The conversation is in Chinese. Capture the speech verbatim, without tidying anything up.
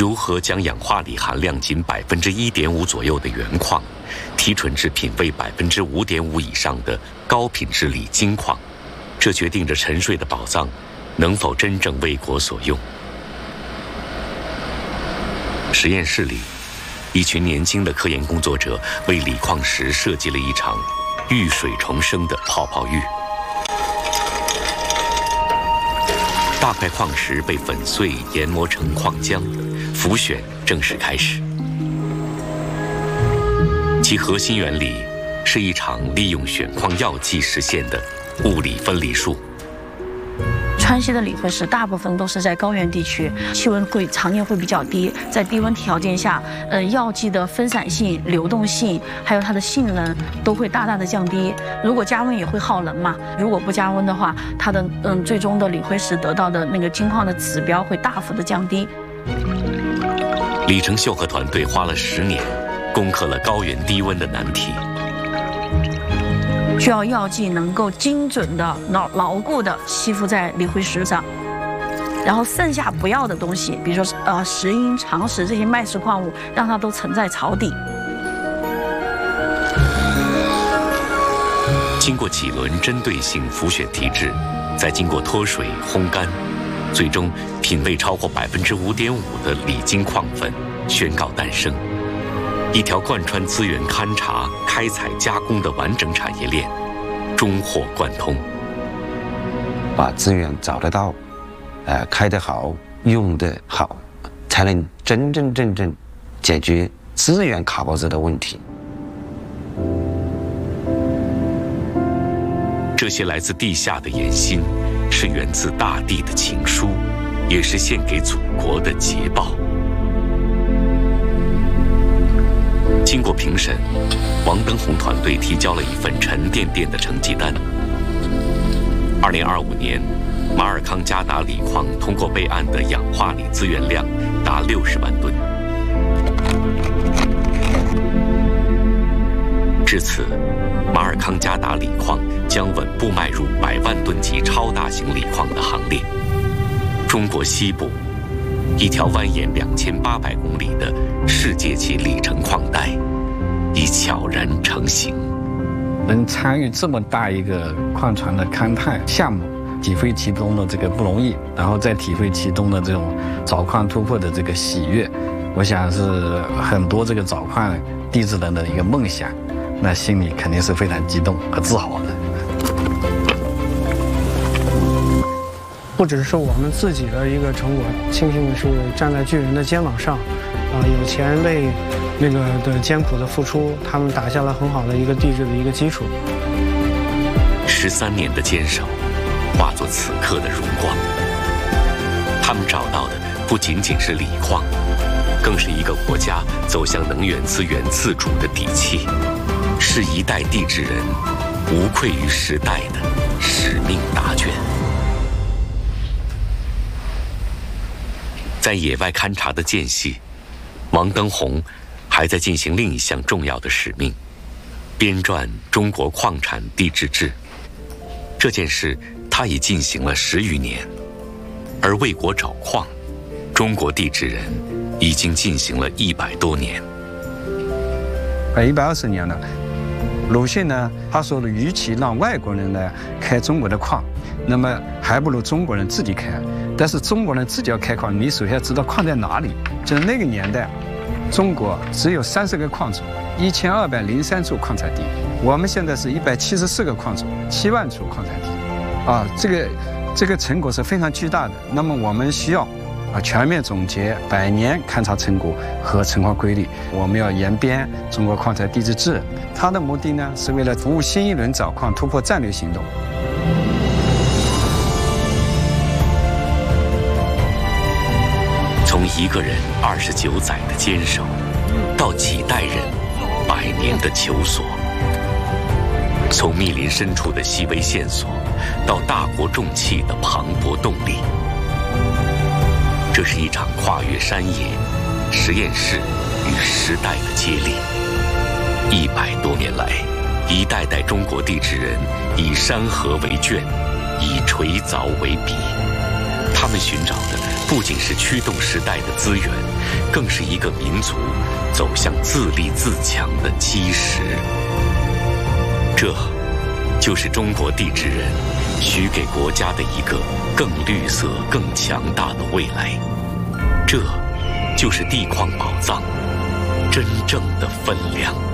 如何将氧化锂含量仅百分之一点五左右的原矿，提纯至品位百分之五点五以上的高品质锂金矿，这决定着沉睡的宝藏能否真正为国所用。实验室里，一群年轻的科研工作者为锂矿石设计了一场遇水重生的泡泡浴。大块矿石被粉碎研磨成矿浆，浮选正式开始。其核心原理是一场利用选矿药剂实现的物理分离术。 川西的锂辉石大部分都是在高原地区，气温会常年会比较低，在低温条件下，呃，药剂的分散性、流动性，还有它的性能都会大大的降低。如果加温也会耗能嘛，如果不加温的话，它的嗯最终的锂辉石得到的那个金矿的指标会大幅的降低。 李成秀和团队花了十年，攻克了高原低温的难题。 需要药剂能够精准的、牢牢固的吸附在锂辉石上，然后剩下不要的东西，比如说呃石英、长石这些脉石矿物，让它都沉在槽底。 经过几轮针对性浮选提质，再经过脱水、烘干，最终品位超过百分之五点五的锂金矿粉宣告诞生。一条贯穿资源勘察、开采、加工的完整产业链，终获贯通。 把资源找得到，呃，开得好，用得好，才能真真正正解决资源卡脖子的问题。 这些来自地下的野心，是源自大地的情书，也是献给祖国的捷报。经过评审，王登宏团队提交了一份沉甸甸的成绩单。二零二五年，马尔康加达锂矿通过备案的氧化锂资源量达六十万吨。至此，马尔康加达锂矿将稳步迈入百万吨级超大型锂矿的行列。中国西部，一条蜿蜒两千八百公里的世界级里程矿带已悄然成型。 能参与这么大一个矿船的勘探项目，体会其中的这个不容易，然后再体会其中的这种找矿突破的这个喜悦，我想是很多这个找矿地质人的一个梦想，那心里肯定是非常激动和自豪的。 不只是我们自己的一个成果，庆幸是站在巨人的肩膀上，啊，有前辈那个的艰苦的付出，他们打下了很好的一个地质的一个基础。 十三年的坚守，化作此刻的荣光。他们找到的不仅仅是锂矿，更是一个国家走向能源资源自主的底气，是一代地质人无愧于时代的使命答卷。在野外勘察的间隙，王登宏还在进行另一项重要的使命——编撰《中国矿产地质志》。这件事他已进行了十余年，而为国找矿，中国地质人已经进行了一百多年。 快一百二十年了。鲁迅呢，他说的，与其让外国人来开中国的矿，那么还不如中国人自己开。但是中国人自己要开矿，你首先要知道矿在哪里。就是那个年代，中国只有三十个矿种，一千二百零三处矿产地。我们现在是一百七十四个矿种，七万处矿产地，啊，这个这个成果是非常巨大的。那么我们需要啊全面总结百年勘察成果和成矿规律，我们要研编《中国矿产地质志》，它的目的呢是为了服务新一轮找矿突破战略行动。 从一个人二十九载的坚守，到几代人百年的求索；从密林深处的细微线索，到大国重器的磅礴动力。这是一场跨越山野、实验室与时代的接力。一百多年来，一代代中国地质人以山河为卷，以锤凿为笔。他们寻找的不仅是驱动时代的资源， 更是一个民族走向自立自强的基石。这，就是中国地质人许给国家的一个更绿色、更强大的未来。这，就是地矿宝藏真正的分量。